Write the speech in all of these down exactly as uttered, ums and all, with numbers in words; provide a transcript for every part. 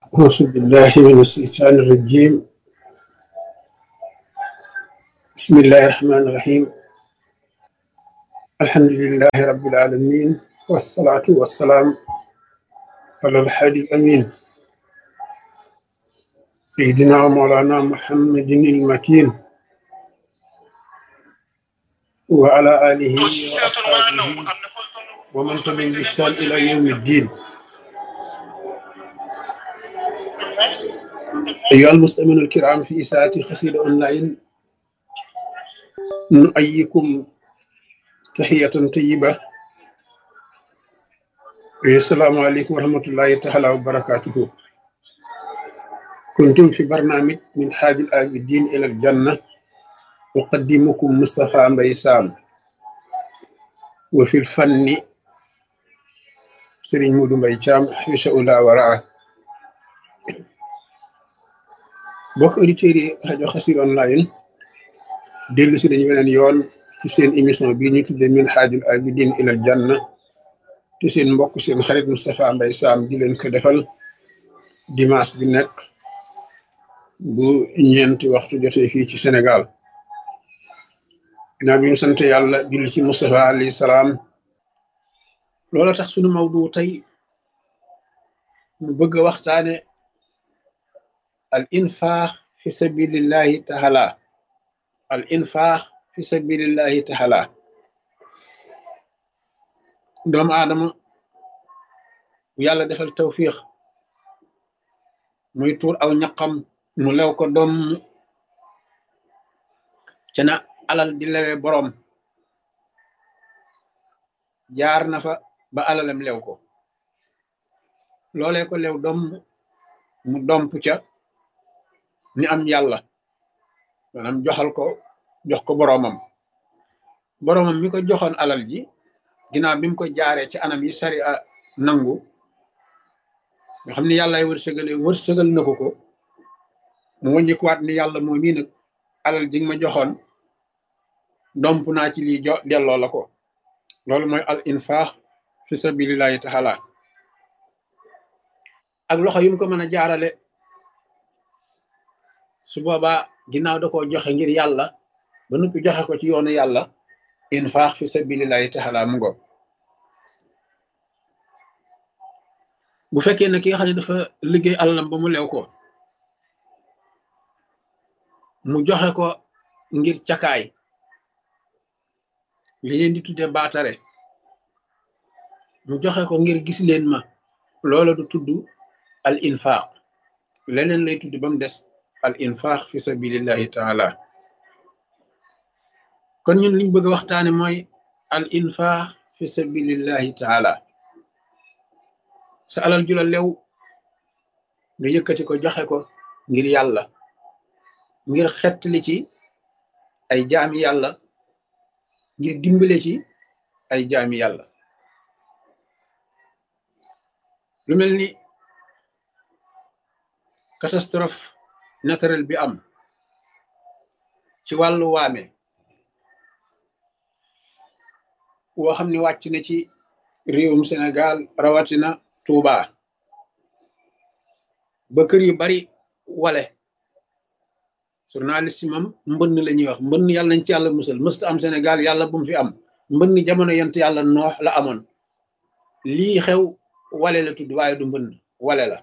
أعوذ بالله من الشيطان الرجيم. بسم الله الرحمن الرحيم. الحمد لله رب العالمين، والصلاة والسلام على الحادي الأمين سيدنا ومولانا محمد المكين وعلى آله وأصحابه ومن تبعهم بإحسان إلى يوم الدين. أيها المستمعون الكرام، في إذاعة قصيدة أونلاين نؤيكم تحية طيبة. السلام عليكم ورحمة الله تعالى وبركاته. كنتم في برنامج من حاج العابدين إلى الجنة، أقدمكم مصطفى مباي سام، وفي الفن سيرين مودو مباي تيام حيش أولا وراء. بوك أوديتيري راديو خسير أونلاين، ديلو سي دانيو بنين يون ci seen émission bi ñu tuddé min haajul abidin ila janna, ci seen mbokk seen xarit Moustapha Mbaye Sam di leen ko defal dimanche bi nekk bu ñeenti waxtu jotee fii ci Sénégal. ginnaaw bi ñu sant yàlla julli ci Moustapha alayhi salaam, loola tax sunu mawdu tey mu bëgg a waxtaane al infaax fi sabilillahi taala al infaax fi sabilillahi taala. doomu aadama bu yàlla defal tawfiix muy tuur aw ñaqam mu lew ko doom ca na alal di lewe boroom, jaar na fa ba alalam lew ko, loolee ko lew doom mu domp ca ni am yàlla, maanaam joxal ko jox ko boroomam. boroomam mi ko joxoon alal ji ginnaaw bi mu ko jaaree ci anam yi sari a nangu, nga xam ni yàllaay wërsëgale wërsëgal na ko ko, mu wàññikuwaat ni yàlla moo mii nag alal ji nga ma joxoon domp naa ci lii jo delloo la ko. loolu mooy al infaax fi sabilillahi taala. ak loxo yu mu ko mën a jaarale, su boobaa ginnaaw da koo joxe ngir yàlla ba noppi joxe ko ci yoonu yàlla, infaax fi sabilillahi taala mu ngo. bu fekkee ne ki nga xam ne dafa liggéey alalam ba mu lew ko, mu joxe ko ngir cakaay, li leen di tudde baatare, mu joxe ko ngir gis leen ma, loola du tudd al infaax, leneen lay tudd ba mu des al infaax fi sabilillahi taala. kon ñun liñ bëgg a waxtaane mooy al infaax fi sabilillahi taala. sa alal ju la lew nga yëkkati ko joxe ko ngir yàlla, ngir xettali ci ay jaami yàlla, ngir dimbale ci ay jaami yàlla. lu mel ni catastrophe naturelle bi am ci wàllu waame, woo xam ne wàcc na ci réewum Sénégal, rawatina Touba, ba kër yu bari wale. journaliste yi moom mbënn la ñuy wax, mbënn yàlla nañ ci yàlla musal, mësta am Sénégal, yàlla bu mu fi am. mbënn jamono yent yàlla noox la amoon. lii xew wale la tudd, waaye du mbënn, wale la.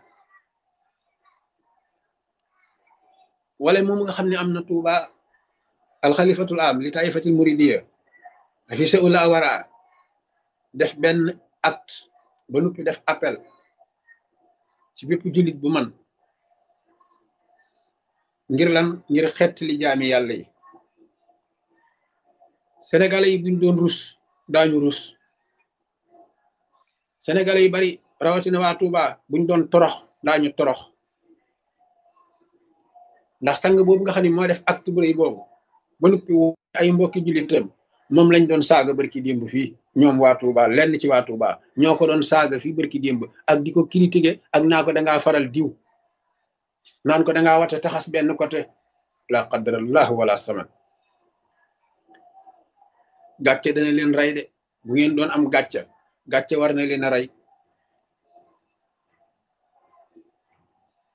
wale moom nga xam ne am na Touba, alxalifatul am li taifatil muridiya fi sa ula wara def benn acte ba noppi def appel ci bépp jullit bu man, ngir lan? ngir xett li jaami yàlla yi. sénégalais yi buñ doon rus daañu rus. sénégalais yi bari rawatina waa Touba buñ doon torox daañu torox, ndax sang boobu nga xam ne moo def acte bu rëy boobu ba noppi ay mbokki jullitam moom lañ doon saaga barki démb fii. ñoom waa Touba, lenn ci waa Touba ñoo ko doon saaga fii barki démb, ak di ko critiquer ak naa ko dangaa faral diw, naan ko dangaa wate taxas benn côté. la qadrallah wala saman. gàcce dana leen rey de, bu ngeen doon am gàcce gàcce war na leen a rey.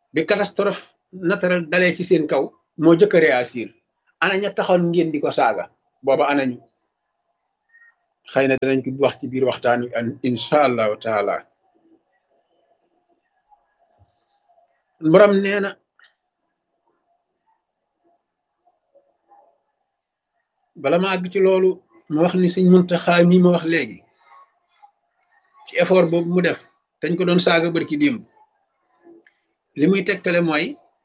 bi catastrophe naturelle dalee ci seen kaw moo jëkk a réagir ana ña taxoon ngeen di ko saaga booba anañu xëy na danañ ko wax ci biir waxtaan wi an insha allahu taala borom nee na bala ma àgg ci loolu ma wax ni Sëñ Muntaxa mi ma wax léegi ci effort boobu mu def dañ ko doon saaga barki démb li muy tegtale mooy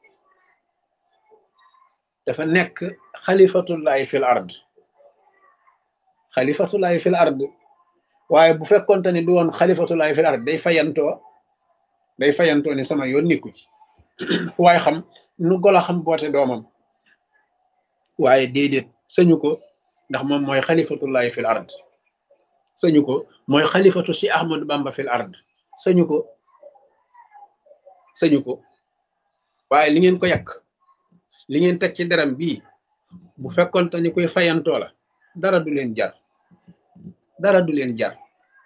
dafa nekk xalifatullahi fil ard xalifatullahi fil ard waaye bu fekkonte ni du woon xalifatullahi fil ard day fayantoo day fayantoo ni sama yoon nikku ci fu waay xam nu golo xam boote doomam waaye déedéet sañu ko ndax moom mooy xalifatullahi fil ard sañu ko mooy xalifatu si Ahmadu Bamba fil ard sañu ko sañu ko waaye li ngeen ko yàq li ngeen teg ci deram bii bu fekkonte ni koy fayantoo la dara du leen jar dara du leen jar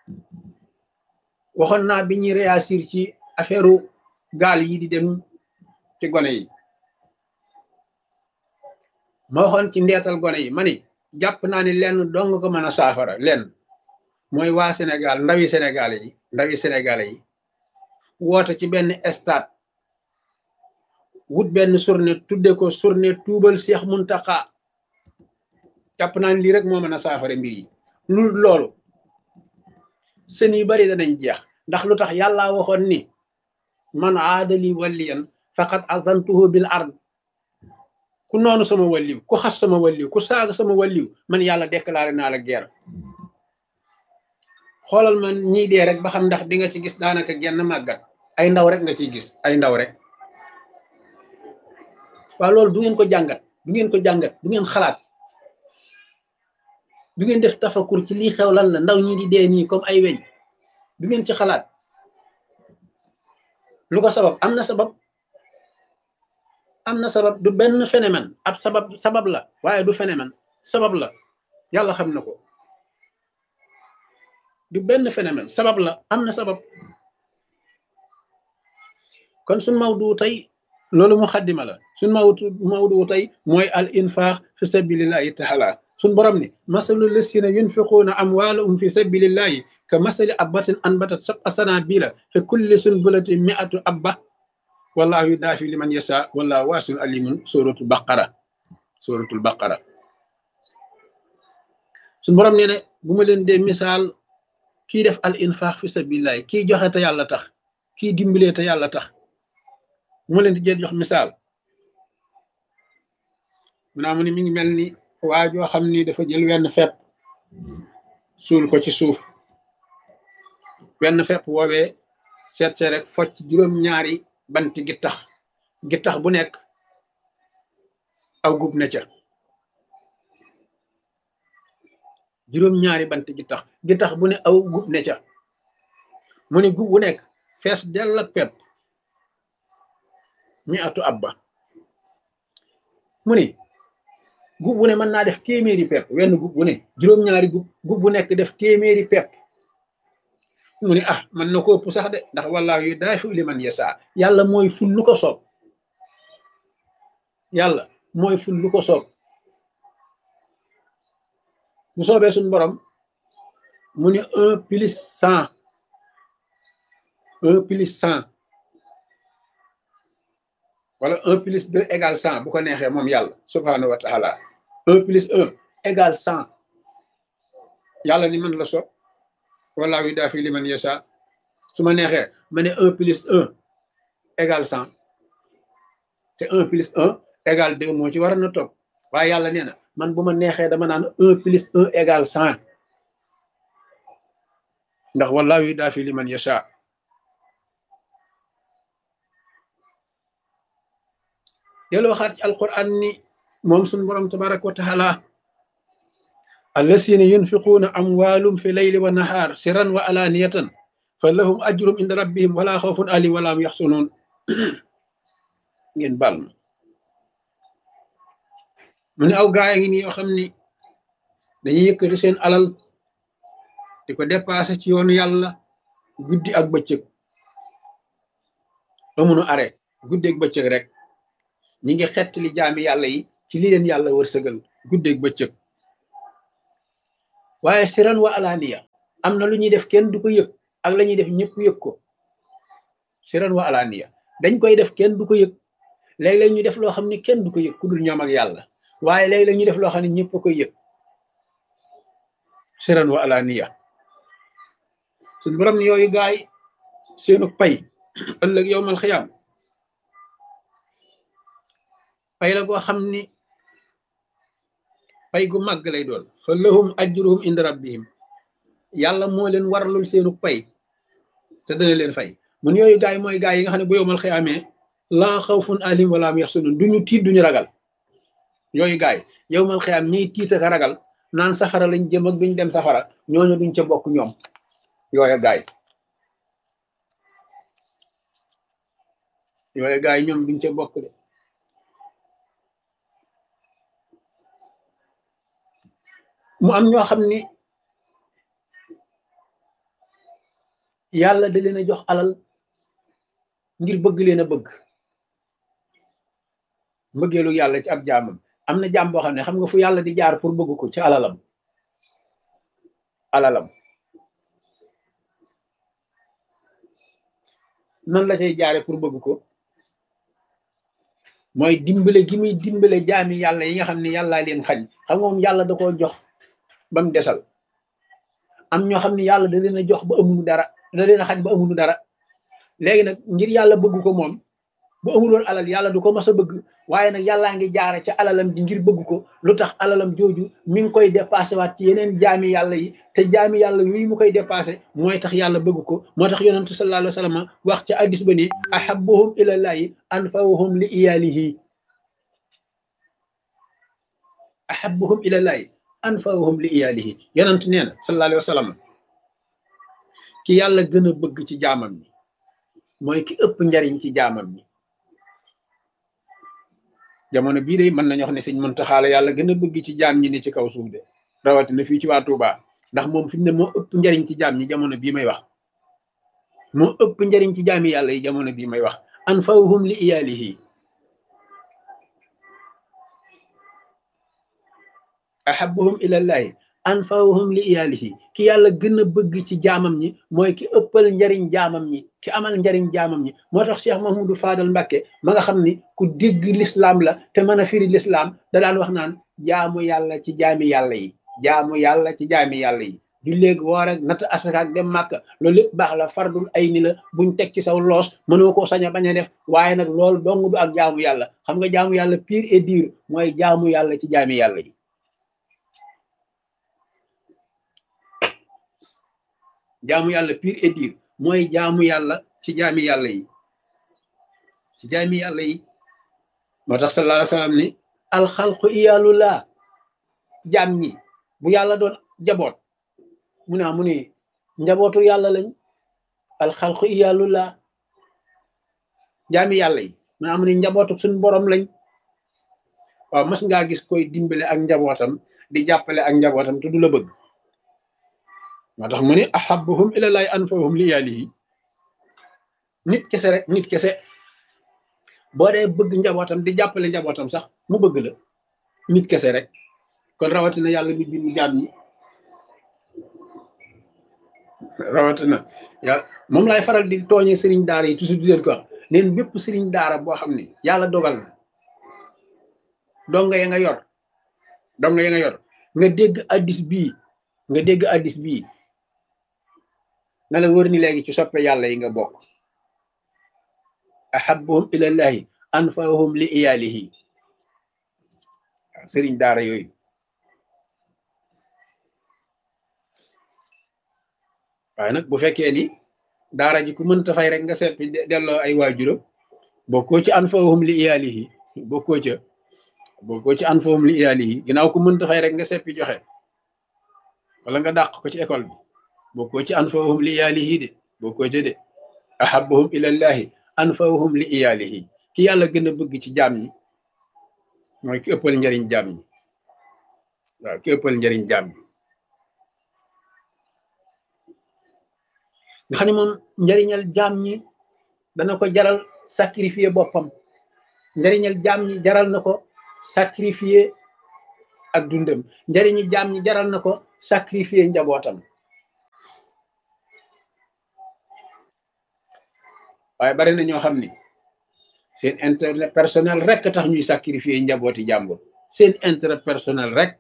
waxoon naa bi ñuy réagir ci affaire gaal yi di dem ci gone yi ma waxoon ci ndeetal gone yi ma ni jàpp naa ni lenn dong ko mën a saafara lenn mooy waa Sénégal ndawi Sénégal yi ndawi Sénégal yi woote ci benn stade wut benn journée tudde ko journée tuubal Cheikh Muntaxa jàpp naa ni lii rek moo mën a saafara mbir yi lu loolu sën yu bari danañ jeex ndax lu tax yàlla waxoon ni man aadali waliyan faqad azantuhu bil ard ku noonu sama waliw ku xas sama waliw ku saaga sama waliw man yàlla déclaré naa la guerre xoolal man ñii dee rek ba xam ndax di nga ci gis daanaka genn màggat ay ndaw rek nga ciy gis ay ndaw rek waaw loolu du ngeen ko jàngat du ngeen ko jàngat du ngeen xalaat du ngeen def tafakur ci lii xew lan la ndaw ñi di dee nii comme ay weñ du ngeen ci xalaat lu ko sabab am na sabab am na sabab du benn phénomène ab sabab sabab la waaye du phénomène sabab la yàlla xam na ko du benn phénomène sabab la am na sabab kon suñ mawdu tey loolu mu xaddima la suñ mawdu mawdu tey mooy al infaq fi sabilillahi taala suñ borom ni masalu lasina yunfiquuna amwaalahum fi sabilillahi ka masali abbatin anbatat sab'a sanabila fi kulli sunbulatin mi'atu abba wallahu yudaafi liman yasha wallahu waasiun alimun suratul baqara suratul baqara suñ borom nee ne bu ma leen dee misaal kii def al infaq fi sabilillahi kii joxe te yàlla tax kii dimbalee te yàlla tax bu ma leen di jël jox misaal mu naa mu ni mi ngi mel ni waa joo xam ni dafa jël wenn fepp suul ko ci suuf wenn fepp woowee seet see rek focc juróom-ñaari banti gittax gittax bu nekk aw gub ne ca juróom-ñaari banti gittax gittax bu ne aw gub ne ca mu ni gub bu nekk fees dell ak pepp mi atu abba mu ni gub bu ne mën naa def téeméeri pepp wenn gub bu ne juróom-ñaari gub gub bu nekk def téeméeri pepp mu ni ah man na ko ëpp sax de ndax wallaahu yudaafi'u liman yasaa yàlla mooy ful lu ko soob yàlla mooy ful lu ko soob bu soobee suñ borom mu ni un plus cent un plus cent wala un plus deux égale cent bu ko neexee moom yàlla subhaanahu wa taala un plus un égale cent yàlla ni man la soob wallaahu yudaafi'u liman yasaa su ma neexee ma ne un plus un égale cent te un plus un égale deux moo ci war na topp waaye yàlla nee na man bu ma neexee dama naan un plus un égale cent ndax wallaahu yudaafi'u liman yasaa dellu waxaat ci alquran ni moom suñu borom tabaraka wa taala allasina yunfiquuna amwaalum fi leyli wa nahaar sirran wa alaaniyatan fa lahum ajrum inda rabbihim wala xawfun alayhim wala hum yaxsunuun ngeen baal ma mu ne aw gaay ngi nii yoo xam ni dañuy yëkkati seen alal di ko dépassé ci yoonu yàlla guddi ak bëccëg amuñu arrêt guddeeg bëccëg rek ñi ngi xettali jaami yàlla yi ci li leen yàlla wërsëgal guddeeg bëccëg. waaye siran wa alaaniya am na lu ñuy def kenn du ko yëg ak la ñuy def ñëpp yëg ko. siran wa alaaniya dañ koy def kenn du ko yëg léeg-léeg ñu def loo xam ne kenn du ko yëg ku dul ñoom ak yàlla waaye léeg-léeg ñu def loo xam ne ñëpp a koy yëg. siran wa alaaniya suñ borom ni yooyu gaay seenu pay ëllëg yowmal xiyaam pay la goo xam ni pay gu màgg lay doon fa lahum ajruhum inda rabbihim yàlla moo leen waralul seenu pay te dana leen fay mun yooyu gaay mooy gaay yi nga xam ne bu yowmal xiyaamee laa xawfun alim wala hum yaxsunun duñu tiit duñu ragal. yooyu gaay yowmal xiyaam ñiy tiit ak ragal naan safara lañ jëm ak duñ dem safara ñooñu duñ ca bokk ñoom. yooyu gaay yooyu gaay ñoom duñ ca bokk de. mu am ñoo xam ni yàlla da leen a jox alal ngir bëgg leen a bëgg mbëggeelu yàlla ci ab jaamam. am na jaam boo xam ne xam nga fu yàlla di jaar pour bëgg ko ci alalam alalam nan la cay jaare pour bëgg ko mooy dimbale gi muy dimbale jaami yàlla yi nga xam ne yàllaa leen xañ. xam nga moom yàlla da koo jox ba mu desal. am ñoo xam ne yàlla da leen a jox ba amuñu dara da leen a xañ ba amuñu dara léegi nag ngir yàlla bëgg ko moom bu amuloon alal yàlla du ko mas a bëgg waaye nag yàllaa ngi jaare ca alalam ji ngir bëgg ko lu tax alalam jooju mi ngi koy dépassé waat ci yeneen jaami yàlla yi te jaami yàlla yooyu mu koy dépassé mooy tax yàlla bëgg ko. moo tax yonentu sallallahu alayhi wa sallam wax ca addis ba ni ahabbuhum ilallahi anfa'uhum li iyalihi ahabbuhum ilallahi anfa'uhum li iyalihi yonent nee na sallallahu alayhi wa sallam ki yàlla gën a bëgg ci jaamam ñi mooy ki ëpp njariñ ci jaamam ñi. jamono bii de mën nañu wax ne sëñ Muntaxa la yàlla gën a bëgg ci jaam ñi ne ci kaw suuf de rawatina fii ci waa Touba ndax moom fi mu ne moo ëpp njariñ ci jaam ñi jamono bii may wax moo ëpp njariñ ci jaami yàlla yi jamono bii may wax anfa'uhum li iyalihi ahabbuhum ilallahi anfa'uhum li iyalihi ki yàlla gën a bëgg ci jaamam ñi mooy ki ëppal njariñ jaamam ñi ki amal njariñ jaamam ñi. moo tax Cheikh Mahmoudou Fadal Mbacké ma nga xam ni ku dégg lislaam la te mën a firi lislaam da daan wax naan jaamu yàlla ci jaami yàlla yi jaamu yàlla ci jaami yàlla yi di léegi woor ak natt asaka ak dem màkk loolu lépp baax la fardul ay ni la buñ teg ci saw loos mënoo koo sañ a bañ a def waaye nag loolu dong du ak jaamu yàlla. xam nga jaamu yàlla pire et dur mooy jaamu yàlla ci jaami yàlla yi. jaamu yàlla pire et dur mooy jaamu yàlla ci jaami yàlla yi ci jaami yàlla yi. moo tax sallallahu alayhi wa sallam ni alxalqu iyaalullah jaam ñi bu yàlla doon jaboot mu ne mu ni njabootu yàlla lañ. alxalqu iyaalullah jaami yàlla yi mu ne mu ni njabootu suñ borom lañ. waaw mas ngaa gis koy dimbale ak njabootam di jàppale ak njabootam te du la bëgg. moo tax mu ne ahabbuhum ilallahi anfa'uhum li iyalihi nit kese rek nit kese boo dee bëgg njabootam di jàppale njabootam sax mu bëgg la nit kese rek kon rawatina yàlla mi bind jaam ñi rawatina yàlla moom lay faral di tooñee sëriñ daara yi toujours di leen ko wax neen bépp sëriñ daara boo xam ne yàlla dogal na donga ya nga yor donga ya nga yor nga dégg addis bii nga dégg addis bii na la wër ni léegi ci soppe yàlla yi nga bokk. ahabbuhum ilallahi anfa'uhum li iyalihi sëriñ daara yooyu waaye nag bu fekkee ni daara ji ku mënta fay rek nga seppi delloo ay waajuram bokkoo ci anfa'uhum li iyalihi bokkoo ca bokkoo ci anfa'uhum li iyalihi ginnaaw ku mënta fay rek nga seppi joxe wala nga dàq ko ci école bi bokkoo ci anfa'uhum li iyalihi de bokkoo ca de ahabbuhum ilallahi anfa'uhum li iyalihi ki yàlla gën a bëgg ci jaam ñi mooy ki ëppal njariñ jaam ñi waaw ki ëppal njariñ jaam ñi nga xam ne moom njariñal jaam ñi dana ko jaral sacrifier boppam njariñal jaam ñi jaral na ko sacrifier ak dundam njariñu jaam ñi jaral na ko sacrifier njabootam waaye bari na ñoo xam ni seen intérêt personnel rek tax ñuy sacrifier njabooti jàmbur seen intérêt personnel rek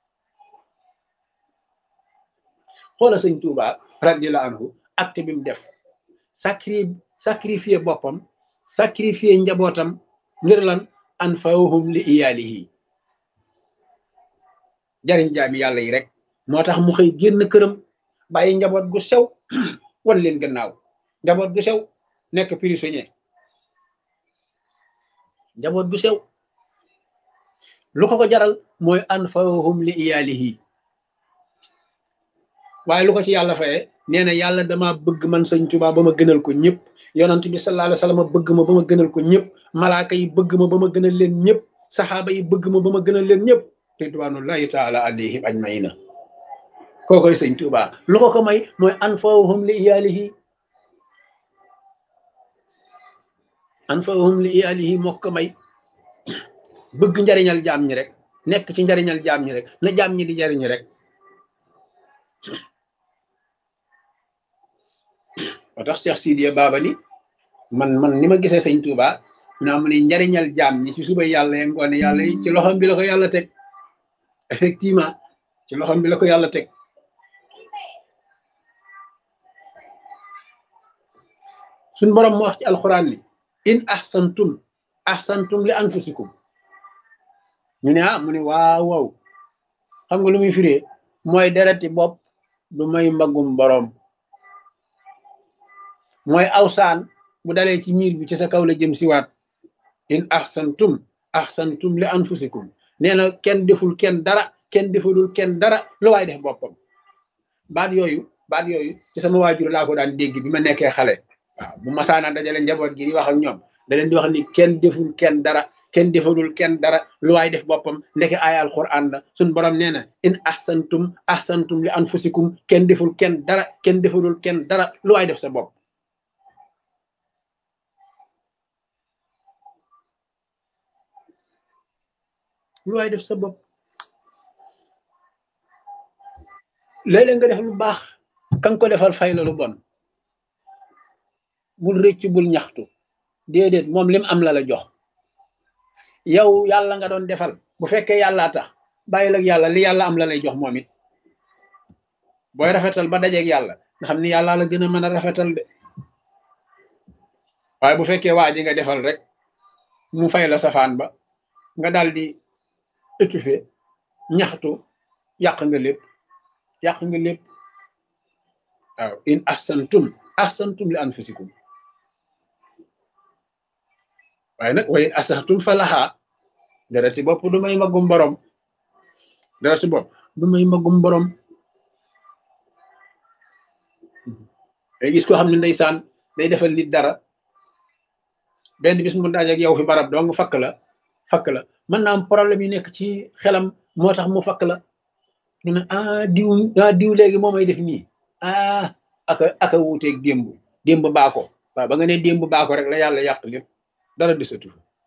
xoola sëñ Tuuba radiyallahu anhu acte bi mu def sacri sacrifier boppam sacrifier njabootam ngir lan anfa'uhum li iyaalihi jariñ jaami yàlla yi rek moo tax mu xëy génn këram bàyyi njaboot gu sew wan leen gannaaw njaboot gu sew nekk prisonnier njaboot gu sew lu ko ko jaral mooy anfa'uhum li iyaalihi waaye lu ko ci yàlla faye nee na yàlla dama bëgg man sëñ Tuubaa ba ma gënal ko ñëpp yonent bi sallallahu alayhi wa sallam bëgg ma ba ma gënal ko ñëpp malaaka yi bëgg ma ba ma gënal leen ñëpp saxaaba yi bëgg ma ba ma gënal leen ñëpp ridwanullahi taala alayhim ajmaina kookoy sëñ Tuubaa lu ko ko may mooy anfa'uhum li iyaalihi anfa'uhum li iyaalihi moo ko may bëgg njariñal jaam ñi rek nekk ci njariñal jaam ñi rek na jaam ñi di jariñu rek moo tax Cheikh Sidiya Baba ni man man ni ma gisee sëñ Touba naa mu ne njariñal jaam ñi ci suba yàlla ye ngoone yàlla yi ci loxom bi la ko yàlla teg effectivement ci loxom bi la ko yàlla teg suñ borom mu wax ci alquran ni in ahsantum ahsantum li anfusikum ñu ne ah mu ne waaw waaw xam nga lu muy firee mooy dereti bopp du may mbagum borom mooy awsaan bu dalee ci miir bi ci sa kaw la jëm si waat in ahsantum ahsantum li anfusikum nee na kenn deful kenn dara kenn defalul kenn dara lu waay def boppam baat yooyu baat yooyu ci sama waajur laa ko daan dégg bi ma nekkee xale waaw bu masaana dajale njaboot gi di wax ak ñoom da leen di wax ni kenn deful kenn dara kenn defalul kenn dara lu waay def boppam ndeke aaya alquran la suñ borom nee na in ahsantum ahsantum li anfusikum kenn deful kenn dara kenn defalul kenn dara lu waay def sa bopp lu waay def sa bopp léeg-léeg nga def lu baax kan ko defal fay la lu bon bul rëcc bul ñaxtu déedéet moom lim am la la jox yow yàlla nga doon defal bu fekkee yàllaa tax bàyyil ak yàlla li yàlla am la lay jox moom it booy rafetal ba dajeeg yàlla nga xam ni yàlla la gën a mën a rafetal de waaye bu fekkee waa ji nga defal rek mu fay la safaan ba nga daal di étouffé ñaxtu yàq nga lépp yàq nga lépp waaw in ahsantum ahsantum li anfusikum waaye nag wa in asahtum falaha dara ci bopp du may magum borom dara ci bopp du may magum borom day gis ko xam ne ndeysaan day defal nit dara benn bis mu dajeek yow fi barab dong fakk la fakk la mën naa am problème yu nekk ci xelam moo tax mu fakk la ñu ne ah diw ah diw léegi moo may def nii ah aka aka wuuteeg démb démb baako waaw ba nga ne démb baako rek la yàlla yàq lépp dara desatu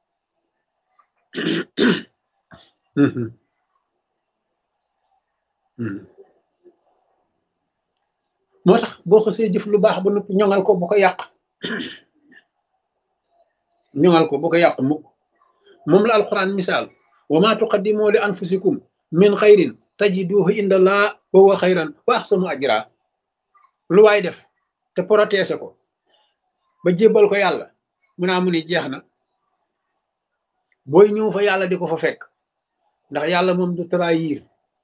moo tax boo xasee jëf lu baax ba noppi ñoŋal ko bu ko yàq ñoŋal ko bu ko yàq mukk moom la alquran misaal wa ma tuqaddimu li anfusikum min xayrin tajiduhu inda allah wa huwa xayran wa ahsanu ajra lu waay def te protéger ko ba jébbal ko yàlla mu naa mu ni jeex na booy ñëw fa yàlla di ko fa fekk ndax yàlla moom du trahir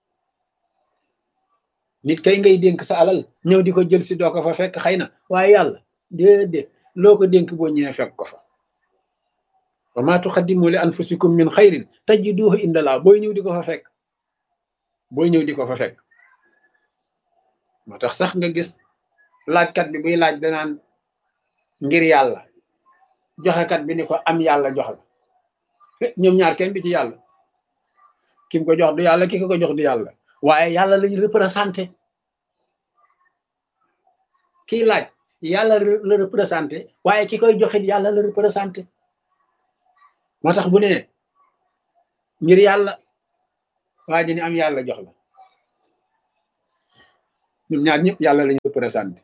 nit kay ngay dénk sa alal ñëw di ko jël si doo ko fa fekk xëy na waaye yàlla déedéet loo ko dénk boo ñëwee fekk ko fa wa ma tuqaddimu li anfusikum min xayrin tajiduhu inda allah booy ñëw di ko fa fekk booy ñëw di ko fa fekk moo tax sax nga gis laajkat bi buy laaj danaan ngir yàlla joxekat bi ni ko am yàlla jox la ñoom ñaar kenn bi ci yàlla kim ko jox du yàlla ki ko ko jox du yàlla waaye yàlla lañu représenté kiy laaj yàlla la représenté waaye ki koy joxit yàlla la représenté moo tax bu ne ngir yàlla waa ji ni am yàlla jox la ñoom ñaar ñëpp yàlla lañu représenté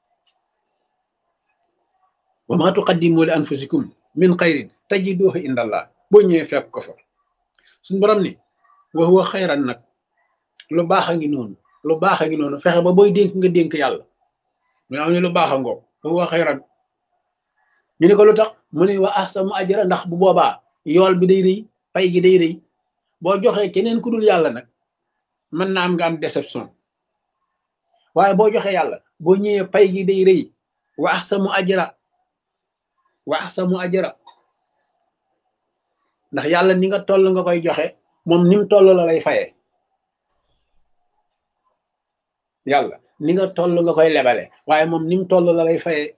wa ma tuqaddimu li anfusikum min xayrin tajiduhu inda allah boo ñëwee fekk ko fa suñu borom ni wa huwa xayran nag lu baax a ngi noonu lu baax a ngi noonu fexe ba booy dénk nga dénk yàlla mu am ne lu baax a ngoog wa huwa xayran ñu ne ko lu tax mu ne wa ahsanu ajra ndax bu boobaa yool bi day rëy pay gi day rëy boo joxee keneen ku dul yàlla nag mën na am nga am déception waaye boo joxee yàlla boo ñëwee pay gi day rëy wa ahsanu ajra wa ahsanu ajra ndax yàlla ni nga toll nga koy joxe moom ni mu toll la lay fayee yàlla ni nga toll nga koy lebale waaye moom ni mu toll la lay fayee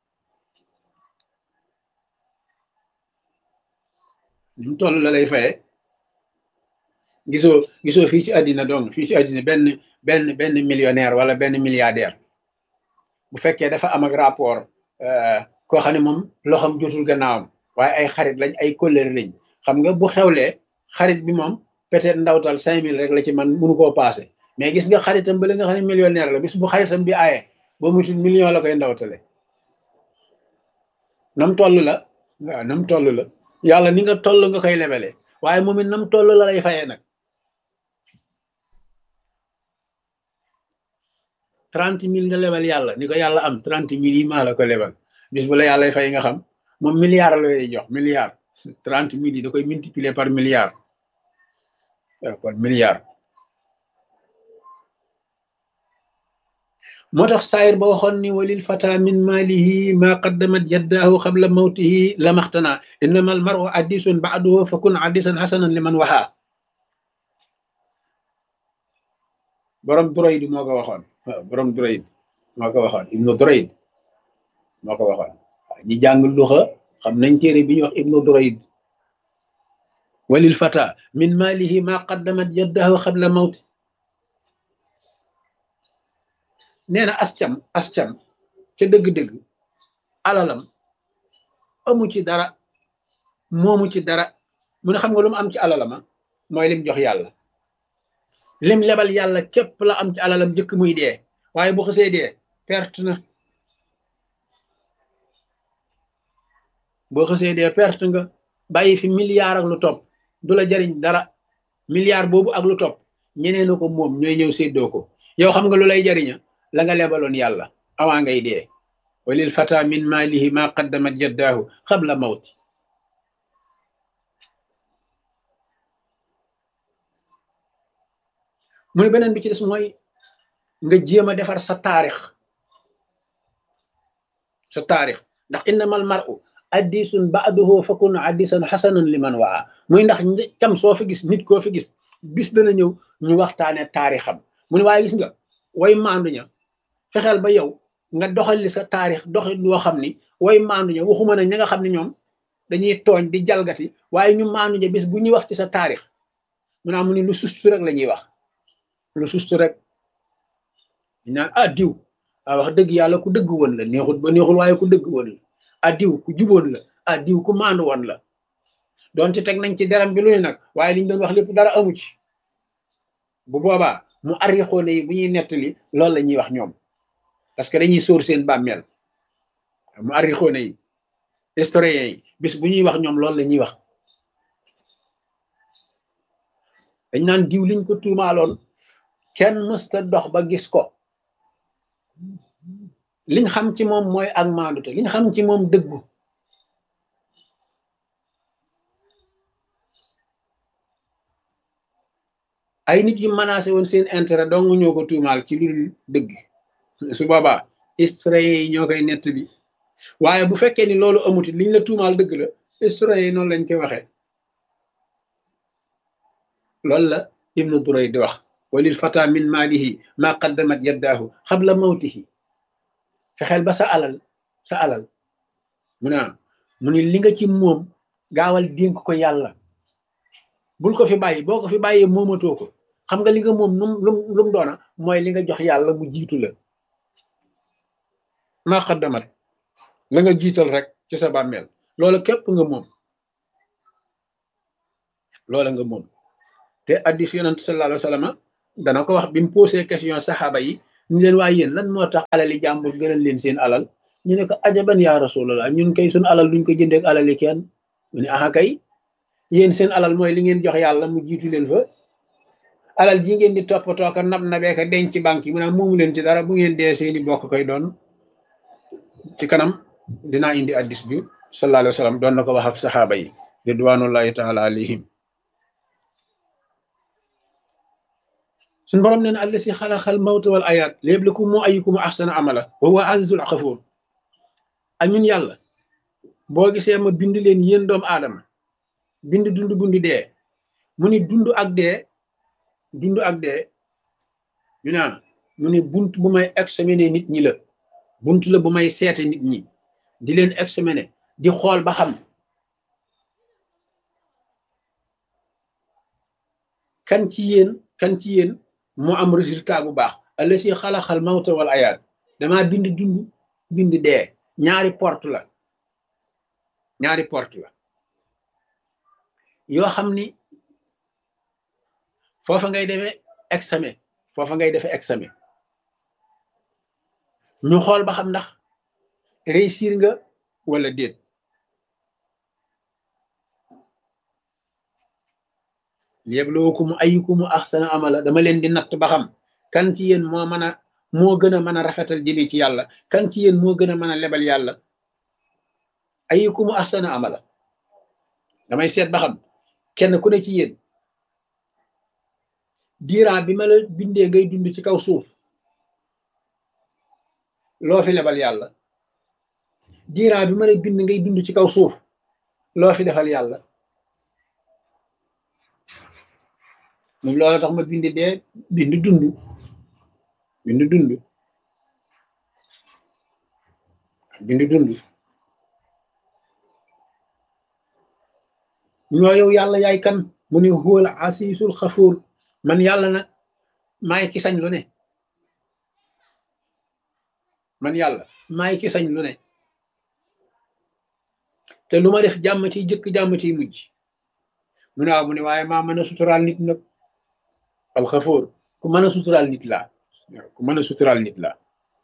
ni mu toll la lay fayee gisoo gisoo fii ci àddina donc fii ci àddina benn benn benn millionnaire wala benn milliardaire bu fekkee dafa am ak rapport koo xam ne moom loxoom jotul gannaawam waaye ay xarit lañ ay kóllëre lañ xam nga bu xewlee xarit bi moom peut-être ndawtal cinq mille rek la ci man mënu koo passé mais gis nga xaritam ba la nga xam ne millionnaire la bis bu xaritam bi aaye ba mutul million la koy ndawtale nam toll la waaw nam toll la yàlla ni nga toll nga koy lebele waaye moom it nam toll la lay fayee nag trente mille nga lebal yàlla ni ko yàlla am trente mille yi maa la ko lebal bis bu la yàlla fay nga xam moom milliard la lay jox milliard trente mille yi da koy multiplier par milliard kon milliard moo tax saayir ba waxoon ni walil fata min maalihi ma qaddamat yaddaahu qabla mawtihi lamaxtana innama al maru addisun ba'duhu fa kun addisan hasanan liman waxa borom Durayd moo ko waxoon waaw borom Durayd moo ko waxoon ibnu Durayd moo ko waxoon waaw ñi jàng luxa xam nañ téere bi ñuy wax ibnu Durayd walil fata min maalihi ma qaddamat yaddaahu qabla mawti nee na ascam ascam ca dëgg-dëgg alalam amu ci dara moomu ci dara mu ne xam nga lu mu am ci alalama mooy lim jox yàlla lim lebal yàlla képp la am ci alalam jëkk muy dee waaye bu xasee dee perte na boo xasee dee perte nga bàyyi fi milliard ak lu topp du la jariñ dara milliard boobu ak lu topp ñeneen ko moom ñooy ñëw séddoo ko yow xam nga lu lay jariña la nga lebaloon yàlla awaa ngay dee walil fata min maalihi ma qaddamat yaddaahu qabla mawti mu ne beneen bi ci des mooy nga jéem a defar sa taarix sa taarix ndax innamal mar'u addisun ba'duhu fakun addisan hasanan liman waa muy ndax cam soo fi gis nit koo fi gis bis dana ñëw ñu waxtaane taarixam mu ne waaye gis nga way maandu ña fexeel ba yow nga doxal li sa taarix doxal loo xam ni way maandu ña waxuma na ña nga xam ne ñoom dañuy tooñ di jalgati waaye ñu maandu ña bis bu ñuy wax ci sa taarix mu naa mu ni lu sustu rek la ñuy wax lu sustu rek ñu naan ah diw ah wax dëgg yàlla ku dëgg woon la neexul ba neexul waaye ku dëgg woon la ah diw ku juboon la ah diw ku maandu woon la doonte teg nañ ci deram bi lu ne nag waaye liñ doon wax lépp dara amu ci bu boobaa mu arrixoone yi bu ñuy nettali loolu la ñuy wax ñoom parce que dañuy sóor seen bàmmeel mu arrixoone yi historien yi bis bu ñuy wax ñoom loolu la ñuy wax dañ naan diw liñ ko tuumaaloon kenn mësta dox ba gis ko liñ xam ci moom mooy ak maandute liñ xam ci moom dëggu ay nit yu menacé woon seen intérêt dong ñoo ko tuumaal ci lu dëgg su boobaa historien yi ñoo koy nett bi waaye bu fekkee ni loolu amuti liñ la tuumaal dëgg la historien yi noonu lañ koy waxee loolu la ibnu Durayd di wax walil fata min maalihi ma qaddamat yaddaahu qabla mawtihi fexeel ba sa alal sa alal mu ne mu ni li nga ci moom gaawal dénk ko yàlla bul ko fi bàyyi boo ko fi bàyyee moomatoo ko xam nga li nga moom num lum lu mu doona mooy li nga jox yàlla mu jiitu la maa xaddamat la nga jiital rek ci sa bàmmeel loola képp nga moom loola nga moom te addis yonent sallallahu alayhi wa sallam dana ko wax bi mu posé question saxaaba yi ñu leen waaye yéen lan moo tax alali jàmbur gënal leen seen alal ñu ne ko ajaban yaa rasulallah ñun kay suñ alal duñ ko jëndeek alali kenn mu ne aha kay yéen seen alal mooy li ngeen jox yàlla mu jiitu leen fa alal ji ngeen di toppatoo ko nab nabee ko denc ci banque yi mu ne moomu leen ci dara bu ngeen dee seeni bokk koy doon ci kanam dinaa indi addis bi sallallahu alayhi wa sallam doon na ko wax ak saxaaba yi ridwanullahi taala alayhim suñu borom nee na allasi xalaxal mawta wal ayaat liyabluwakum ayyukum ahsanu amala wa huwa azizul xafuur ak ñun yàlla boo gisee ma bind leen yéen doomu aadama bind dund bundi dee mu ni dund ak dee dund ak dee ñu naan mu ni bunt bu may examiner nit ñi la bunt la bu may seete nit ñi di leen examiner di xool ba xam kan ci yéen kan ci yéen moo am résultat bu baax allasi xalaxal mawta wal ayaat damaa bind dund bind dee ñaari porte la ñaari porte la yoo xam ni foofa ngay defee examen foofa ngay defee examen ñu xool ba xam ndax réussir nga wala déet liyabluwakum ayyukum ahsanu amala dama leen di natt ba xam kan ci yéen moo mën a moo gën a mën a rafetal jëme ci yàlla kan ci yéen moo gën a mën a lebal yàlla ayyukum ahsanu amala damay seet ba xam kenn ku ne ci yéen diiran bi ma la bindee ngay dund ci kaw suuf loo fi lebal yàlla diiran bi ma la bind ngay dund ci kaw suuf loo fi defal yàlla moom loolu tax ma bind dee bind dund bind dund bind dund ñoo yow yàlla yaay kan mu ne huwal asiisul xafuur man yàlla nag maay ki sañ lu ne man yàlla maay ki sañ lu ne te lu ma def jàmm ciy jëkk jàmm ciy mujj mu ne waaw mu ne waaye maa mën a suturaal nit nag alxafuur ku mën a suturaal nit laa ku mën a suturaal nit laa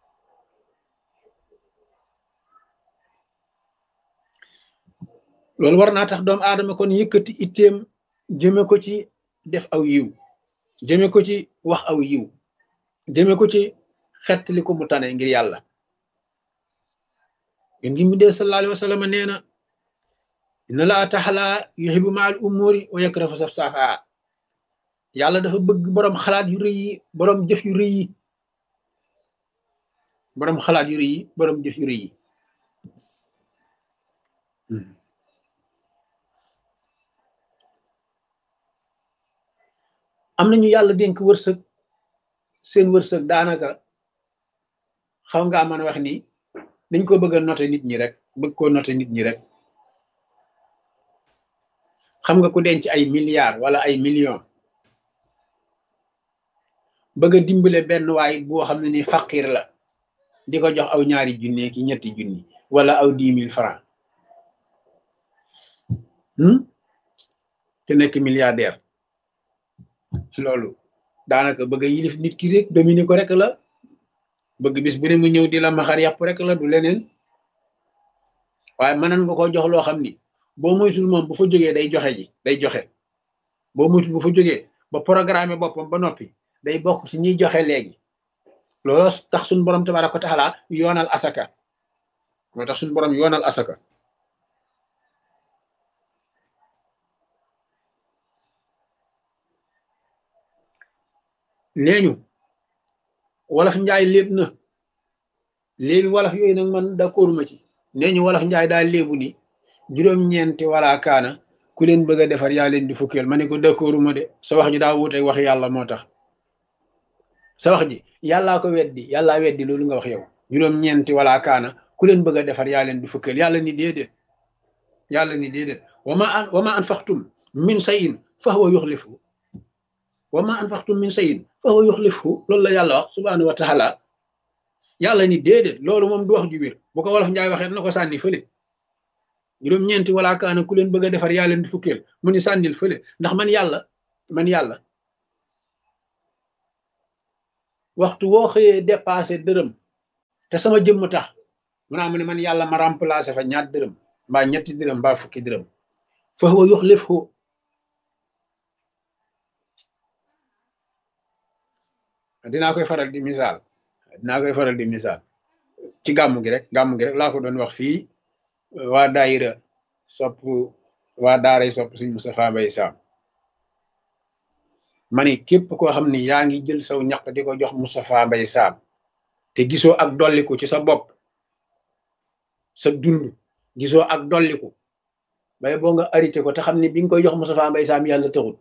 loolu war naa tax doomu aadama kon yëkkati itteem jëme ko ci def aw yiw jëme ko ci wax aw yiw jëme ko ci xettali ko mu tane ngir yàlla yén ngi mu dee sallallahu alayhi wa sallam nee na inna laa taxala yuhibbu ma al umuri wa yakrahu safsafa yàlla dafa bëgg boroom xalaat yu rëy yi boroom jëf yu rëy yi boroom xalaat yu rëy yi boroom jëf yu rëy yi am nañu yàlla dénk wërsëg seen wërsëg daanaka xaw nga mën a wax ni dañ ko bëgg a noter nit ñi rek bëgg koo noter nit ñi rek xam nga ku denc ay milliards wala ay millions bëgg a dimbale benn waay boo xam ne ni faqir la di ko jox aw ñaari junne ki ñetti junni wala aw dix mille francs te nekk milliardaire loolu daanaka bëgg a yilif nit ki rek dominer ko rek la bëgg bis bu ne mu ñëw di la maxar yàpp rek la du leneen waaye mënan nga ko jox loo xam ni boo moytul moom bu fa jógee day joxe ji day joxe boo moytul bu fa jógee ba programme boppam ba noppi day bokk ci ñiy joxe léegi loolu tax suñu borom tabaaraka wa taala yoonal asaka moo tax suñu borom yoonal asaka neeñu wolof njaay léeb na léebi wolof yooyu nag man d'accord ma ci neeñu wolof njaay daal léebu ni juróom-ñeenti wala kaana ku leen bëgg a defar yaa leen di fukkeel ma ne ko d'accord ma de sa wax ji daa wuute wax yàlla moo tax sa wax ji yàllaa ko weddi yàllaa weddi loolu nga wax yow juróom-ñeenti wala kaana ku leen bëgg a defar yaa leen di fukkeel yàlla ni déedéet yàlla ni déedéet wama an wama anfaqtum min shay'in fa huwa yukhlifu wama anfaqtum min shay'in fa huwa yukhlifu loolu la yàlla wax subhanahu wa taala yàlla ni déedéet loolu moom du wax ju wér bu ko wolof njaay waxee na ko sànni fële juróom-ñeenti wala kaana ku leen bëgg a defar yaa leen di fukkeel mu ni sànnil fële ndax man yàlla man yàlla waxtu woo xëyee dépassé dërëm te sama jëmm tax mu naa mu ne man yàlla ma remplacé fa ñaar dërëm mbaa ñetti dërëm mbaa fukki dërëm fa huwa yuxlifu dinaa koy faral di misaal dinaa koy faral di misaal ci gàmmu gi rek gàmmu gi rek laa ko doon wax fii waa daayira sopp waa daaray sopp suñ Moustapha Mbaye Sam ma ni képp koo xam ni yaa ngi jël saw ñaq di ko jox Moustapha Mbaye Sam te gisoo ak dolliku ci sa bopp sa dund gisoo ak dolliku bay boo nga arrêté ko te xam ni bi nga koy jox Moustapha Mbaye Sam yàlla taxul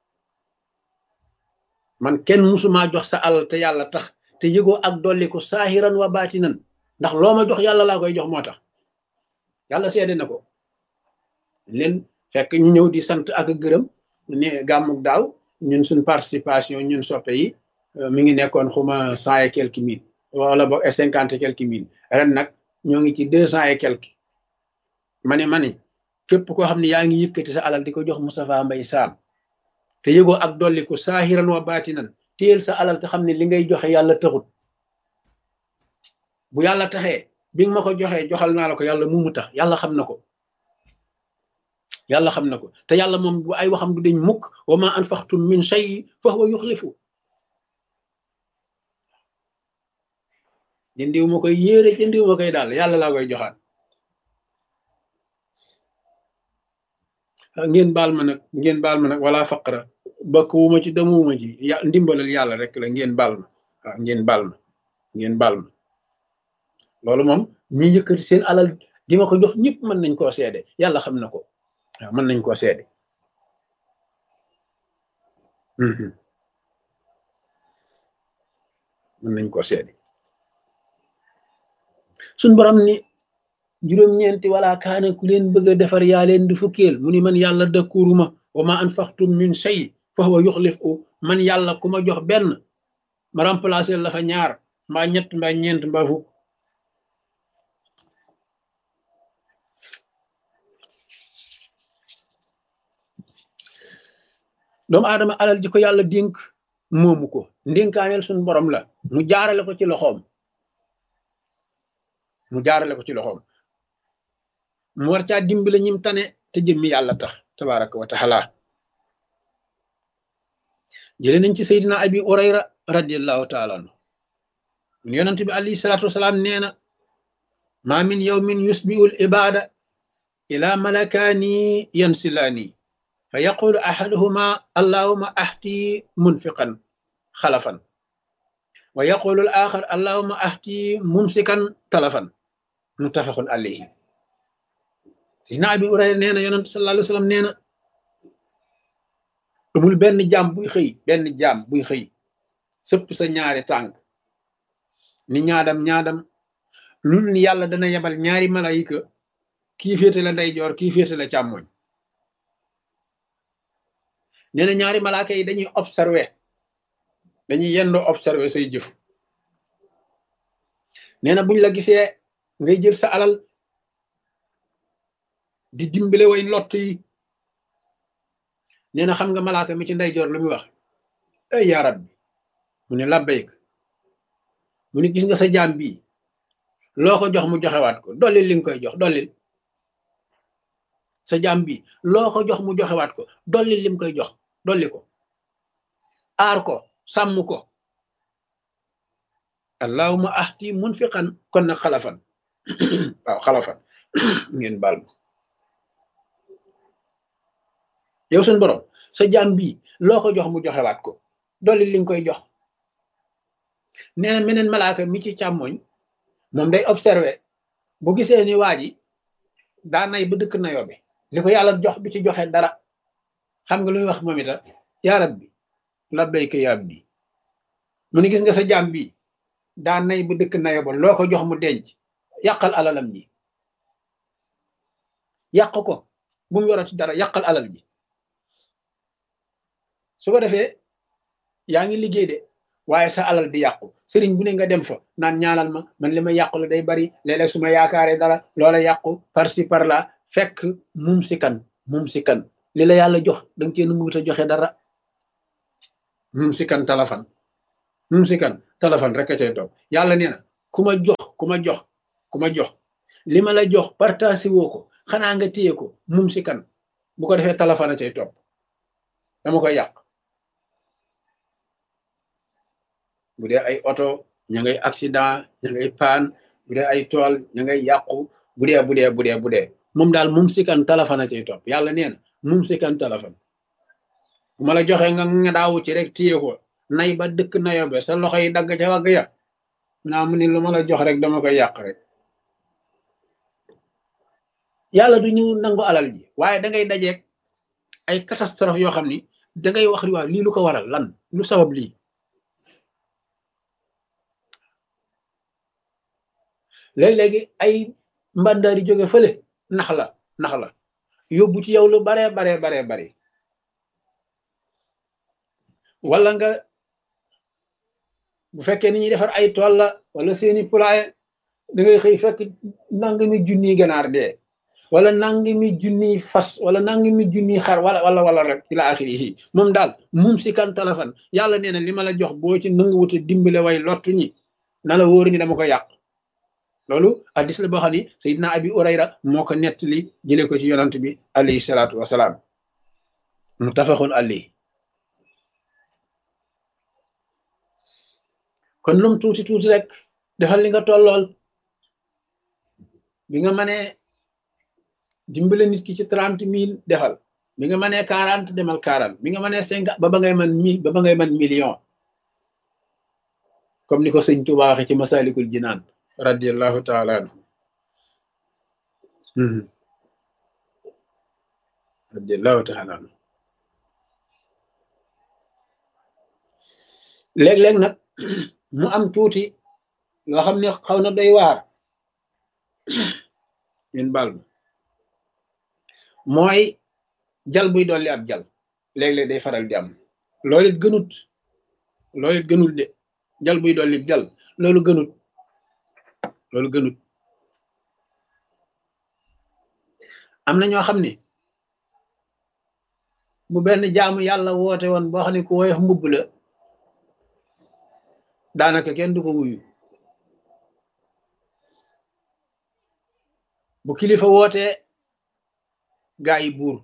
man kenn musumaa jox sa alal te yàlla tax te yëgoo ak dolliku saahiran wa baatinan ndax loo ma jox yàlla laa koy jox moo tax yàlla seede na ko leen fekk ñu ñëw di sant ak gërëm ne gàmmuk daaw ñun suñ participation ñun soppe yi mi ngi nekkoon xuma cent et quelques mille wala boog cinquante et quelques mille ren nag ñoo ngi ci deux cent et quelques ma ne ma ne képp koo xam ne yaa ngi yëkkati sa alal di ko jox Moustapha Mbaye Sam te yëgoo ak dolliku saahiran wa baatinan téyel sa alal te xam ne li ngay joxe yàlla taxut bu yàlla taxee bi nga ma ko joxee joxal naa la ko yàlla mu mu tax yàlla xam na ko yàlla xam na ko te yàlla moom bu ay waxam du deñ mukk wa ma anfaqtum min shay fa huwa yuxlifu jëndiw ma koy yéere jëndiw ma koy daal yàlla laa koy joxaat ngeen baal ma nag ngeen baal ma nag wala faqra bakk wu ma ci demuwuma ci ya ndimbalal yàlla rek la ngeen baal ma waaw ngeen baal ma ngeen baal ma loolu moom ñi yëkkati seen alal di ma ko jox ñëpp mën nañ koo seede yàlla xam na ko waaw mën nañ koo seede mën nañ koo seede suñ borom ni juróom-ñeenti wala kaana ku leen bëgg a defar yaa leen di fukkeel mu ni man yàlla dëkkuruma wa ma anfaqtum min shay fa huwa yuxlifu man yàlla ku ma jox benn ma remplacer la fa ñaar mbaa ñett mbaa ñeent mbaa fukk doomu aadama alal ji ko yàlla dénk moomu ko ndénkaaneel suñ borom la mu jaarale ko ci loxoom mu jaarale ko ci loxoom mu war caa dimbale ñim tane te jëmmi yàlla tax tabaraka wa taala jëlee nañ ci Seydina Abi Hurayra radiallahu taala anhu mun yonent bi alayhi salaatu wasalaam nee na ma min yawmin yusbihu al ibada ila malakaani yansilaani fa yaqulu ahaduhuma allahuma ahti munfiqan xalafan wa yaqulu al axar allahuma ahti mumsikan talafan muttafaqun alayhi Seydina Abi Hurayra nee na yonent sallallahu alayhi wa sallam nee na amul benn jaam buy xëy benn jaam buy xëy sëpp sa ñaari tànk ni ñaadam ñaadam lu ni yàlla dana yebal ñaari malayika kii féete la ndeyjoor kii féete la càmmoñ nee na ñaari malaaka yi dañuy observer dañuy yendoo observer say jëf nee na buñ la gisee ngay jël sa alal di dimbale way lott yi nee na xam nga malaaka mi ci ndeyjoor lu muy wax ay yaa rabbi mu ne labbayk mu ne gis nga sa jaam bii loo ko jox mu joxewaat ko dollil li nga koy jox dollil sa jaam bii loo ko jox mu joxewaat ko dollil lim koy jox dolli ko aar ko sàmm ko allahumma ahti munfiqan kon nag xalafan waaw xalafan ngeen baal ma yow suñ borom sa jaam bii loo ko jox mu joxewaat ko dolli li nga koy jox nee na meneen malaaka mi ci càmmoñ moom day observé bu gisee ni waa ji daa nay ba dëkk nayo bi li ko yàlla jox bi ci joxe dara xam nga lu muy wax moom ita yaa rabbi labbayka yaa abdi mu ni gis nga sa jaam bii daa nay ba dëkk nayo ba loo ko jox mu denc yàqal alalam ji yàq ko bu mu yorati dara yàqal alal ji su ko defee yaa ngi liggéey de waaye sa alal di yàqu sëriñ bu ne nga dem fa naan ñaanal ma man li ma yàqu la day bari léeg-léeg su ma yaakaaree dara loola yàqu par ci par là fekk mum si kan mum si kan li la yàlla jox danga cee nanguwut a joxe dara mum si kan talafan mum si kan talafan rek a cay toog yàlla nee na ku ma jox ku ma jox ku ma jox li ma la jox partagé woo ko xanaa nga téye ko mum si kan bu ko defee talafan a cay topp dama koy yàq bu dee ay oto ña ngay accident ña ngay paan bu dee ay tool ña ngay yàqu bu dee bu dee bu dee bu dee moom daal mum si kan talafan a cay topp yàlla nee na mum si kan talafan bu ma la joxee nga nga daawu ci rek téye ko nay ba dëkk nayobe sa loxo yi dagg ca wagg ya naa mu ni lu ma la jox rek dama koy yàq rek yàlla du ñu nangu alal ji waaye da ngay dajeeg ay catastrophe yoo xam ni da ngay wax waaw lii lu ko waral lan lu sabab lii léeg-léegi ay mbandaari jóge fële nax la nax la yóbbu ci yow lu baree baree baree bare wala nga bu fekkee ni ñuy defar ay tool la wala seeni poulailler da ngay xëy fekk nangami junniy ganaar dee wala nangami junniy fas wala nangami junniy xar wala wala wala rek ila axiri yi moom daal mum si kan talafan yàlla nee na li ma la jox boo ci nanguwuta dimbale way lottu ñi na la wóor ni dama ko yàq loolu hadiis la boo xam ni Seydina Abi Hurayra moo ko nettali jële ko ci yonant bi alayhi salaatu wasalaam muttafaqun alayhi kon lum tuuti tuuti rek defal li nga tollool bi nga mënee dimbale nit ki ci trente mille defal bi nga mënee quarante demal quarante bi nga mënee cinquante ba ba ngay man mille ba ba ngay man million comme ni ko sëñ Tuubaa waxe ci Masalikul Jinaan radiyallahu taala anhu radiyallahu taala anhu léeg-léeg nag mu am tuuti loo xam ne xaw na doy waar ñun baal ma mooy jal buy dolli ab jal léeg-léeg day faral di am loolu it gënut loolu it gënul de jal buy dolli jal loolu gënut loolu gënut am na ñoo xam ne bu benn jaamu yàlla woote woon boo xam ne ku woyof mbubb la daanaka kenn du ko wuyu bu kilifa wootee gaa yi buur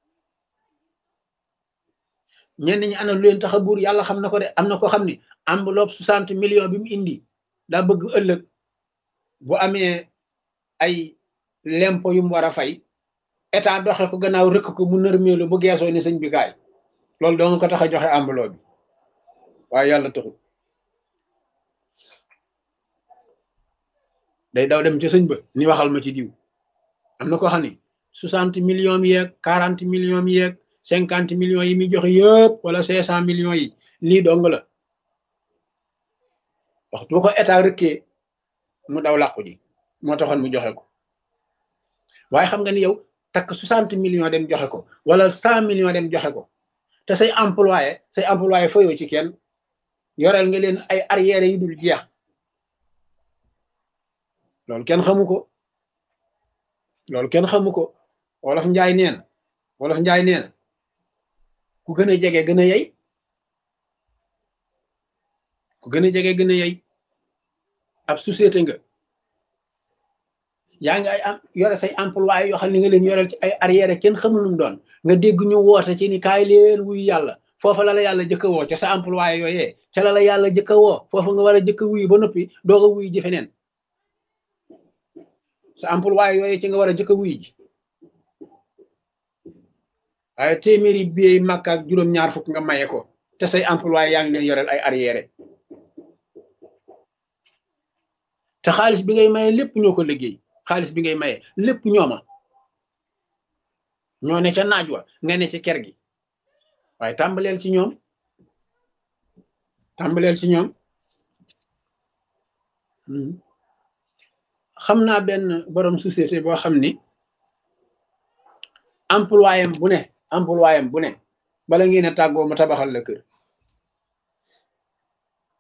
ñenn ñi ana lu leen tax a buur yàlla xam na ko de am na ko xam ni enveloppe soixante millions bi mu indi daa bëgg ëllëg bu amee ay lempo yu mu war a fay état doxe ko gannaaw rëkk ko mu nërmeelu bu geesoo ni sëñ bi kaay loolu doo nga ko tax a joxe enveloppe bi waaye yàlla taxul day daw dem ci sëñ ba ni waxal ma ci diw am na ko xam ni soixante millions mi yeeg quarante millions mi yeeg cinquante millions yi muy joxe yëpp wala cinq cent millions yi lii dong la waxtu bu ko état rëkkee mu daw làqu ji moo taxoon mu joxe ko waaye xam nga ni yow takk soixante millions dem joxe ko wala cent millions dem joxe ko te say employé say employé fayoo ci kenn yoreel nga leen ay arrière yi dul jeex loolu kenn xamu ko loolu kenn xamu ko wolof njaay nee na wolof njaay nee na ku gën a jege gën a yey ku gën a jege gën a yey ab société nga yaa ngi ay am yore say employé yoo xam ne nga leen yoreel ci ay arrière kenn xamul lu mu doon nga dégg ñu woote ci ni kaay leen wuyu yàlla foofa la la yàlla jëkk a woo ca sa employé yooyee ca la la yàlla jëkk a woo foofa nga war a jëkk a wuyu ba noppi doog a wuyu ji feneen sa employé yooyee ci nga war a jëkk a wuyu ji waaye téeméeri bi Makka ak juróom-ñaar fukk nga maye ko te say employé yaa ngi leen yoreel ay arrière te xaalis bi ngay maye lépp ñoo ko liggéey xaalis bi ngay maye lépp ñooma ñoo ne ca naaj wa nga ne ci kër gi waaye tàmbaleel ci ñoom tàmbaleel ci ñoom xam naa benn borom société boo xam ni employé am bu ne employé am bu ne bala ngeen a tàggoo ma tabaxal la kër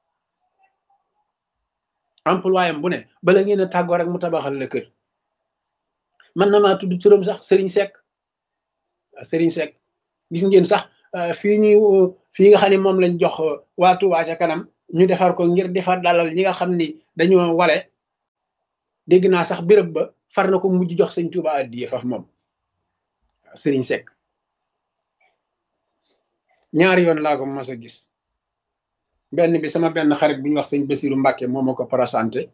employé am bu ne bala ngeen a tàggoo rek mu tabaxal la kër. man na maa tudd turam sax Serigne Seck Serigne Seck gis ngeen sax fii ñu fii nga xam ne moom lañ jox waa Touba ca kanam ñu defar ko ngir defar dalal ñi nga xam ni dañoo wale dégg naa sax béréb ba far na ko mujj jox sëñ Touba addiye faf moom Serigne Seck ñaari yoon laa ko mos a gis benn bi sama benn xarit bu ñu wax sëñ Basiru Mbàkke moo ma ko présenté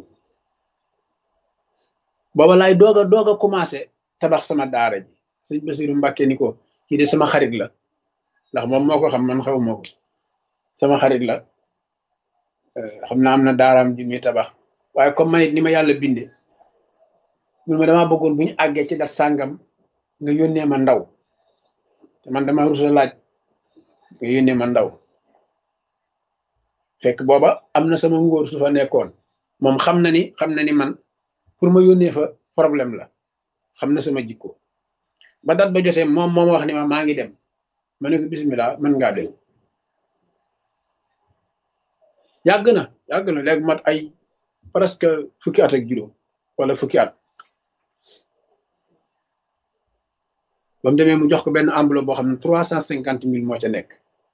booba laay doog a doog a commencé tabax sama daara ji sëñ Basiru Mbàkke ni ko kii de sama xarit la ndax moom moo ko xam man xaw moo ko sama xarit la xam naa am na daaraam ji muy tabax waaye comme man it ni ma yàlla binde mun ma damaa bëggoon bu ñu àggee ci dat sàngam nga yónnee ma ndaw te man dama rusa laaj nga yónnee ma ndaw fekk booba am na sama ngóor su fa nekkoon moom xam na ni xam na ni man pour ma yónnee fa problème la xam na sama jikko ba dat ba jotee moom moom wax ni ma maa ngi dem ma ne ko bismillah mën ngaa dem yàgg na yàgg na léegi mat ay presque fukki at ak juróom wala fukki at ba mu demee mu jox ko benn enveloppe boo xam ne trois cent cinquante mille moo ca nekk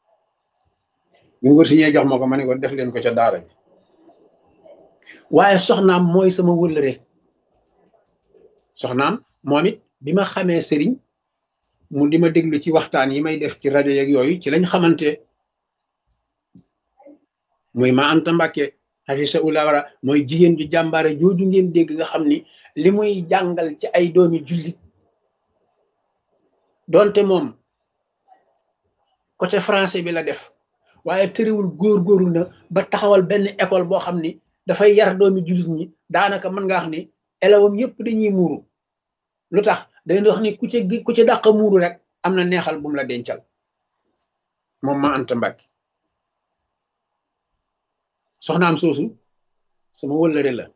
ñu ngóor si ñee jox ma ko ma ne ko def leen ko ca daara bi waaye soxnaam mooy sama wëllëre soxnaam moom it bi ma xamee sëriñ mu di ma déglu ci waxtaan yi may def ci rajo yeeg yooyu ci lañ xamante muy ma Anta Mbàkke xafisa ula wara mooy jigéen ju jàmbaare jooju ngeen dégg nga xam ni li muy jàngal ci ay doomi jullit doonte moom côté français bi la def waaye tëriwul góor-góorlu na ba taxawal benn école boo xam ni dafay yar doomi jullit ñi daanaka mën nga wax ni élèves yëpp dañuy muuru lu tax dañuy wax ni ku ci ku ci dàq muuru rek am na neexal bu mu la dencal moom ma Anta Mbàkke soxnaam soosu sama wëllëre la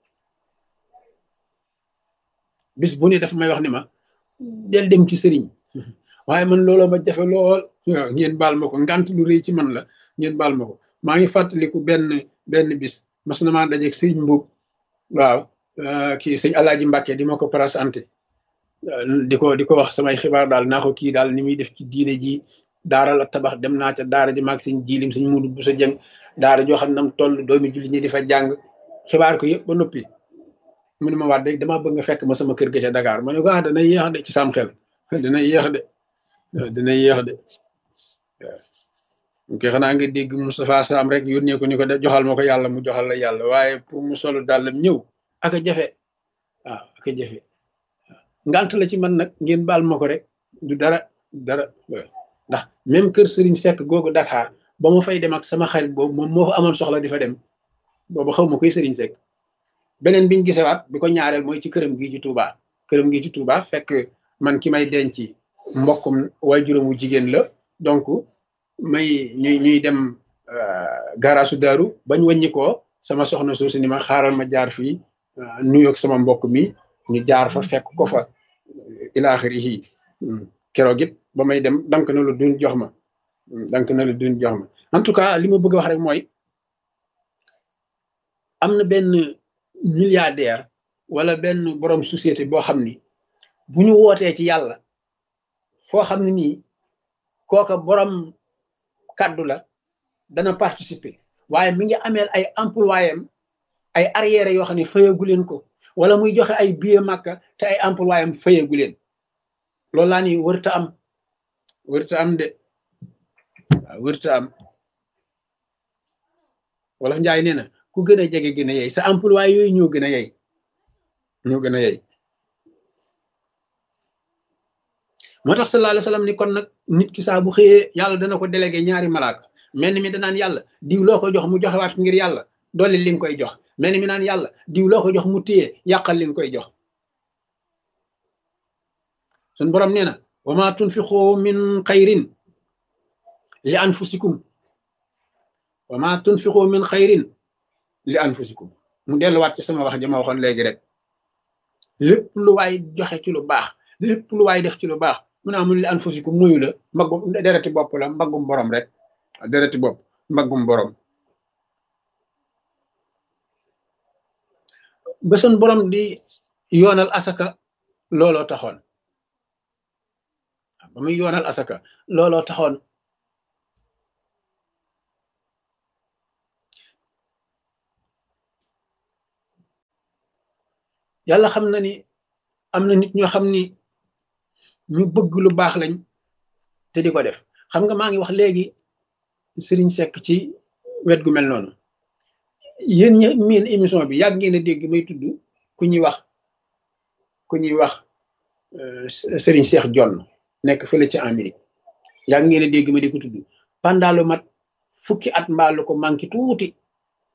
bis bu ne daf may wax ni ma del dem ci sëriñ waaye man looloo ma jafe lool waaw ngeen baal ma ko ngant lu rëy ci man la ngeen baal ma ko maa ngi fàttaliku benn benn bis mas na maa dajeeg sëriñ Mbuub waaw kii sëñ Alaaji Mbàkke di ma ko présenté di ko di ko wax samay xibaar daal naa ko kii daal ni muy def ci diine ji daara la tabax dem naa ca daara ji maag sëñ jiilim sëñ Muudu bu sa jëng daara joo xam ne nam toll doomi julli ñi di fa jàng xibaar ko yëpp ba noppi mu ne ma waat rek damaa bëgg nga fekk ma sama kër ga ca Dakar ma ne ko ah dana yéex de ci sam xel dana yéex de dana yéex de waaw ok xanaa nga dégg Moustapha Sam rek yónnee ko ni ko de joxal ma ko yàlla mu joxal la yàlla waaye pour mu solu dàllam ñëw ak a jafe waaw ak a jafe ngant la ci man nag ngeen baal ma ko rek du dara dara ndax même kër Serigne Seck googu Dakar ba ma fay dem ak sama xarit boobu moom moo fa amoon soxla di fa dem boobu xaw ma koy Serigne Seck beneen biñ gisewaat bi ko ñaareel mooy ci këram gii ci Touba këram gii ci Touba fekk man ki may denc mbokkum waajuram wu jigéen la donc may ñuy ñuy dem garaasu daaru bañ wàññi ko sama soxna soosu ni ma xaaral ma jaar fii nuyoog sama mbokk mi ñu jaar fa fekk ko fa ilaaxiri yi keroog it ba may dem dank na lu duñ jox ma dank na lu duñ jox ma en tout cas li ma bëgg a wax rek mooy am na benn milliardaire wala benn borom société boo xam ni bu ñu wootee ci yàlla foo xam ne nii kooka borom kàddu la dana participer waaye mi ngi ameel ay employé am ay arriéré yoo xam ne fayagu leen ko wala muy joxe ay billet Makka te ay employé am fayagu leen loolu laa ni wërta am wërta am de waaw wërta am wala Njaay nee na ku gën a jege gën a yey sa employé yooyu ñoo gën a yey ñoo gën a yey moo tax sallallahu alayhi wa sallam ni kon nag nit ki saa bu xëyee yàlla dana ko délégué ñaari malaaka mel ni mi danaan yàlla diw loo ko jox mu joxewaat ngir yàlla dolli li nga koy jox mel ni mi naan yàlla diw loo ko jox mu téye yàqal li nga koy jox sun borom nee na wa ma tunfiqu min xayrin li anfusikum wa ma tunfiqu min xayrin li anfusikum mu delluwaat ci sama wax jama waxoon léegi rek lépp lu waay joxe ci lu baax lépp lu waay def ci lu baax mu ne amul li anfusikum nuyu la mbaggum dereti bopp la mbaggum borom rek dereti bopp mbaggum borom ba sun borom di yoonal asaka looloo taxoon ba muy yoonal asaka looloo taxoon yàlla xam na ni am na nit ñoo xam ni ñu bëgg lu baax lañ te di ko def xam nga maa ngi wax léegi sëriñ Seck ci wet gu mel noonu yéen ñi miin émission bi yàgg ngeen a dégg may tudd ku ñuy wax ku ñuy wax sëriñ Cheikh Jonn nekk fële ci Amérique yàgg ngeen a dégg ma di ko tudd pendant lu mat fukki at mbaalu ko manqué tuuti